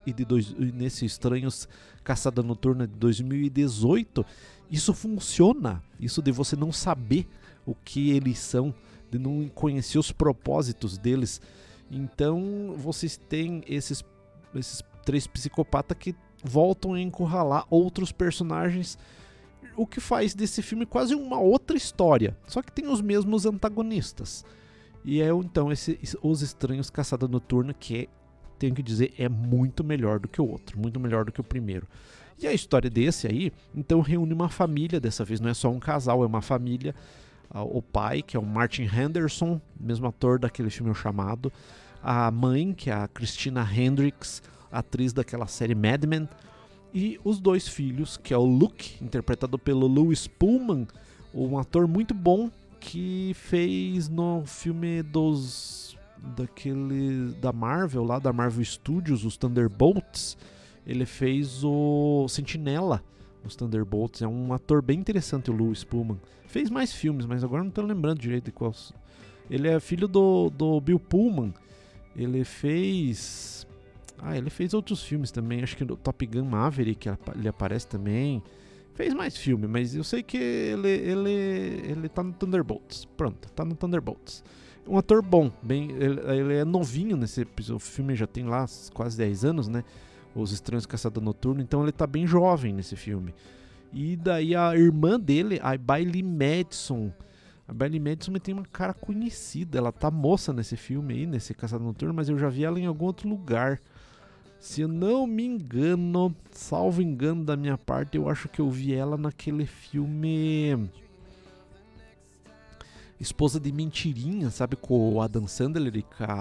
e nesse Estranhos Caçada Noturna de 2018, isso funciona. Isso de você não saber o que eles são, de não conhecer os propósitos deles. Então vocês têm esses 3 psicopatas que voltam a encurralar outros personagens, o que faz desse filme quase uma outra história, só que tem os mesmos antagonistas. E então Os Estranhos Caçada Noturna, que tenho que dizer, é muito melhor do que o outro, muito melhor do que o primeiro. E a história desse aí, então, reúne uma família, dessa vez não é só um casal, é uma família. O pai, que é o Martin Henderson, mesmo ator daquele filme O Chamado. A mãe, que é a Christina Hendricks, atriz daquela série Mad Men. E os 2 filhos, que é o Luke, interpretado pelo Louis Pullman, um ator muito bom que fez no filme da Marvel, lá da Marvel Studios, os Thunderbolts. Ele fez o Sentinela, os Thunderbolts. É um ator bem interessante, o Louis Pullman. Fez mais filmes, mas agora não estou lembrando direito de qual. Ele é filho do Bill Pullman. Ele fez outros filmes também. Acho que no Top Gun Maverick ele aparece também. Fez mais filme, mas eu sei que ele tá no Thunderbolts. Pronto, tá no Thunderbolts. Um ator bom, ele é novinho nesse episódio. O filme já tem lá quase 10 anos, né? Os Estranhos Caçada Noturna. Então ele tá bem jovem nesse filme. E daí a irmã dele, a Bailey Madison. A Bailey Madison tem uma cara conhecida. Ela tá moça nesse filme aí, nesse Caçada Noturna, mas eu já vi ela em algum outro lugar. Se eu não me engano, salvo engano da minha parte, eu acho que eu vi ela naquele filme Esposa de Mentirinha, sabe? Com o Adam Sandler e com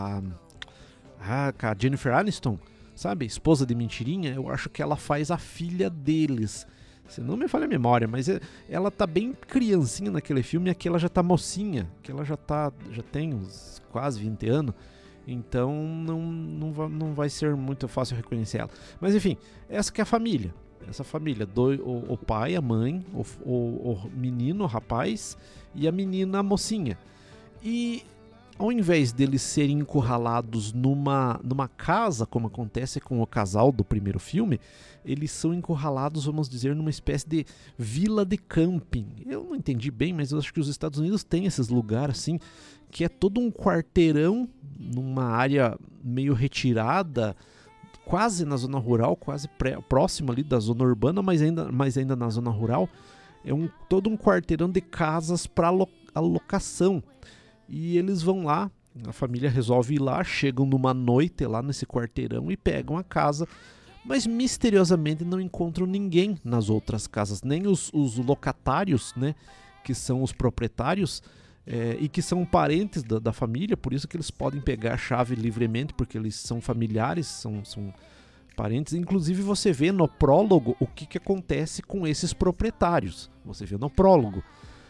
a Jennifer Aniston, sabe? Esposa de Mentirinha, eu acho que ela faz a filha deles. Se não me falha a memória, mas ela tá bem criancinha naquele filme, e aqui ela já tá mocinha, que ela já tem uns quase 20 anos. Então não vai ser muito fácil reconhecer ela. Mas enfim, essa que é a família. Essa família, o pai, a mãe, o menino, o rapaz, e a menina, a mocinha. E ao invés deles serem encurralados numa casa, como acontece com o casal do primeiro filme, eles são encurralados, vamos dizer, numa espécie de vila de camping. Eu não entendi bem, mas eu acho que os Estados Unidos têm esses lugares assim, que é todo um quarteirão numa área meio retirada, quase na zona rural, quase próximo ali da zona urbana, mas ainda na zona rural. É todo um quarteirão de casas para alocação. E eles vão lá, a família resolve ir lá, chegam numa noite lá nesse quarteirão e pegam a casa, mas misteriosamente não encontram ninguém nas outras casas, nem os locatários, né, que são os proprietários, e que são parentes da família, por isso que eles podem pegar a chave livremente, porque eles são familiares, são parentes. Inclusive você vê no prólogo o que acontece com esses proprietários, você vê no prólogo.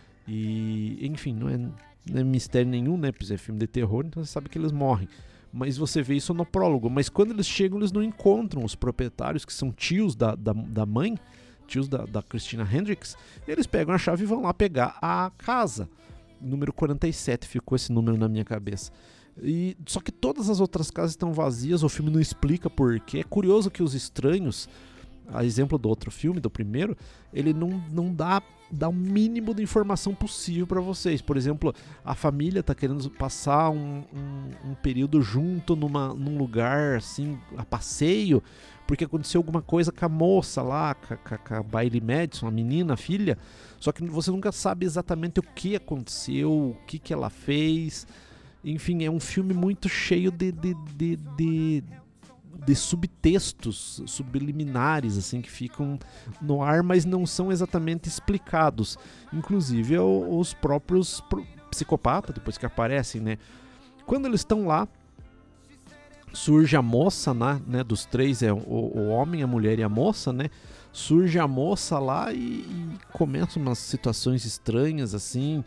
E enfim, não é mistério nenhum, né, porque é filme de terror, então você sabe que eles morrem. Mas você vê isso no prólogo. Mas quando eles chegam, eles não encontram os proprietários, que são tios da mãe, tios da Christina Hendricks. Eles pegam a chave e vão lá pegar a casa. Número 47 ficou esse número na minha cabeça. Só que todas as outras casas estão vazias, o filme não explica porquê. É curioso que Os Estranhos, a exemplo do outro filme, do primeiro, ele não dá o mínimo de informação possível para vocês. Por exemplo, a família tá querendo passar um período junto num lugar assim, a passeio, porque aconteceu alguma coisa com a moça lá, com a Bailey Madison, a menina, a filha, só que você nunca sabe exatamente o que aconteceu, o que ela fez. Enfim, é um filme muito cheio de subtextos subliminares assim, que ficam no ar, mas não são exatamente explicados. Inclusive os próprios psicopatas, depois que aparecem, né? Quando eles estão lá, surge a moça, né? Dos três, é o homem, a mulher e a moça, né? Surge a moça lá e começam umas situações estranhas assim.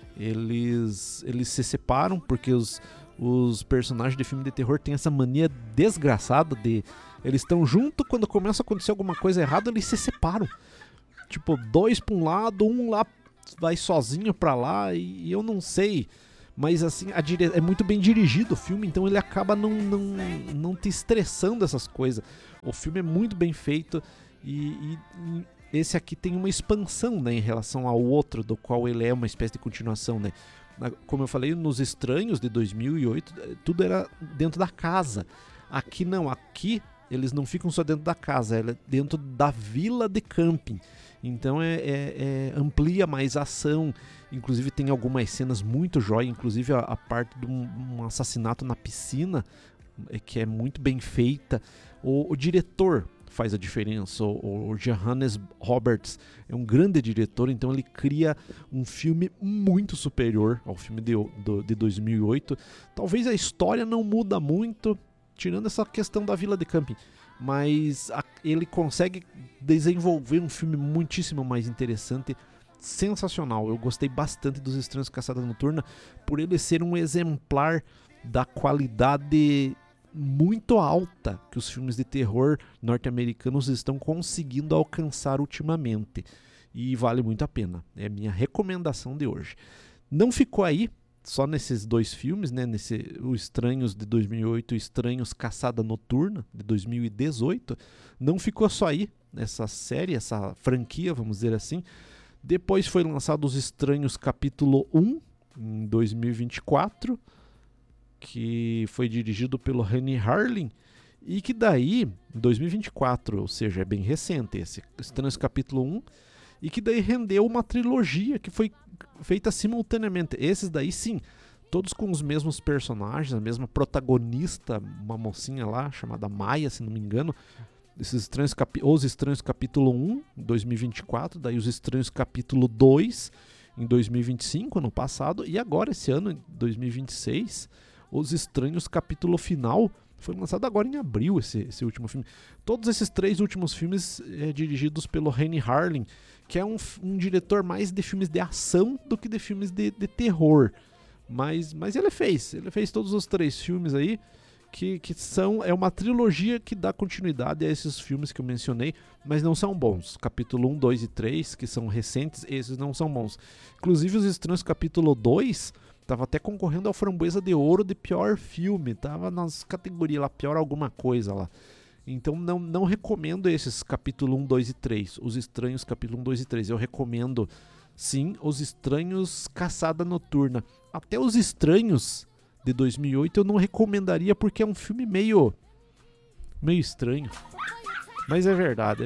Eles se separam porque os personagens de filme de terror têm essa mania desgraçada de... Eles estão juntos, quando começa a acontecer alguma coisa errada, eles se separam. Tipo, 2 para um lado, um lá vai sozinho para lá, e eu não sei. Mas assim, é muito bem dirigido o filme, então ele acaba não te estressando essas coisas. O filme é muito bem feito e esse aqui tem uma expansão, né, em relação ao outro, do qual ele é uma espécie de continuação, né? Como eu falei, nos Estranhos de 2008, tudo era dentro da casa. Aqui não, aqui eles não ficam só dentro da casa, é dentro da vila de camping. Então amplia mais a ação. Inclusive tem algumas cenas muito jóia, inclusive a parte de um assassinato na piscina, que é muito bem feita. O diretor faz a diferença, o Johannes Roberts é um grande diretor, então ele cria um filme muito superior ao filme de 2008. Talvez a história não muda muito, tirando essa questão da vila de camping, mas ele consegue desenvolver um filme muitíssimo mais interessante, sensacional. Eu gostei bastante dos Estranhos Caçada Noturna por ele ser um exemplar da qualidade muito alta que os filmes de terror norte-americanos estão conseguindo alcançar ultimamente, e vale muito a pena. É a minha recomendação de hoje. Não ficou aí só nesses dois filmes, né? O Estranhos de 2008 e Estranhos Caçada Noturna de 2018. Não ficou só aí nessa série, essa franquia, vamos dizer assim. Depois foi lançado Os Estranhos capítulo 1 em 2024, que foi dirigido pelo Renny Harlin, e que daí, em 2024, ou seja, é bem recente esse Estranhos capítulo 1, e que daí rendeu uma trilogia que foi feita simultaneamente. Esses daí sim, todos com os mesmos personagens, a mesma protagonista, uma mocinha lá chamada Maia, se não me engano. Os Estranhos capítulo 1 em 2024, daí Os Estranhos capítulo 2 em 2025, ano passado, e agora esse ano, em 2026, Os Estranhos capítulo final. Foi lançado agora em abril esse último filme. Todos esses 3 últimos filmes dirigidos pelo Renny Harlin, que é um diretor mais de filmes de ação do que de filmes de terror. Mas ele fez todos os 3 filmes aí, que é uma trilogia que dá continuidade a esses filmes que eu mencionei, mas não são bons. Capítulo 1, 2 e 3, que são recentes, esses não são bons. Inclusive Os Estranhos capítulo 2... tava até concorrendo ao Framboesa de Ouro de pior filme, tava nas categorias lá, pior alguma coisa lá. Então não recomendo esses capítulo 1, 2 e 3, Os Estranhos capítulo 1, 2 e 3. Eu recomendo, sim, Os Estranhos Caçada Noturna. Até Os Estranhos de 2008 eu não recomendaria, porque é um filme meio estranho. Mas é verdade.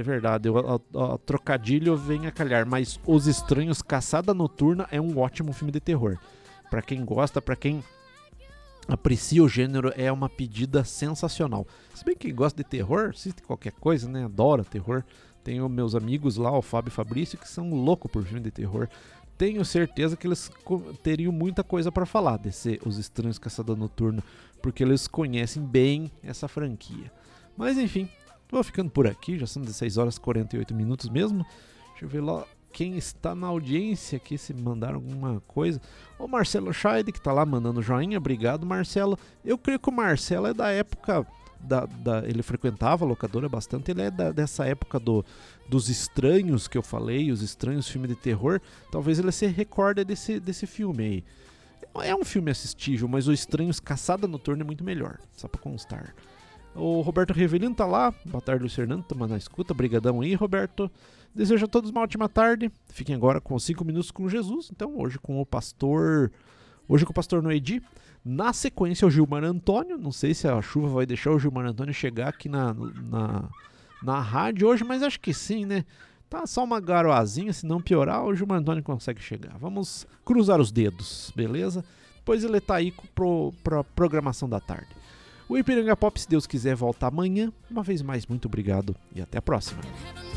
O trocadilho vem a calhar, mas Os Estranhos Caçada Noturna é um ótimo filme de terror. Pra quem gosta, pra quem aprecia o gênero, é uma pedida sensacional. Se bem que gosta de terror, assiste qualquer coisa, né? Adora terror. Tenho meus amigos lá, o Fábio e o Fabrício, que são loucos por filme de terror. Tenho certeza que eles teriam muita coisa pra falar desse Os Estranhos Caçada Noturna, porque eles conhecem bem essa franquia. Mas enfim, vou ficando por aqui, já são 16 horas e 48 minutos mesmo. Deixa eu ver lá quem está na audiência aqui, se mandaram alguma coisa. O Marcelo Scheide, que está lá mandando joinha. Obrigado, Marcelo. Eu creio que o Marcelo é da época ele frequentava a locadora bastante. Ele é dessa época dos Estranhos que eu falei, Os Estranhos, filme de terror. Talvez ele se recorde desse filme aí. É um filme assistível, mas Os Estranhos Caçada Noturna é muito melhor, só para constar. O Roberto Revelino tá lá. Boa tarde, Luiz Fernando, tamo na escuta. Brigadão aí, Roberto. Desejo a todos uma ótima tarde. Fiquem agora com 5 minutos com Jesus. Então, hoje com o pastor Noedi. Na sequência, o Gilmar Antônio. Não sei se a chuva vai deixar o Gilmar Antônio chegar aqui na rádio hoje, mas acho que sim, né? Tá só uma garoazinha, se não piorar, o Gilmar Antônio consegue chegar. Vamos cruzar os dedos, beleza? Depois ele tá aí pra programação da tarde. O Ipiranga Pop, se Deus quiser, volta amanhã. Uma vez mais, muito obrigado e até a próxima.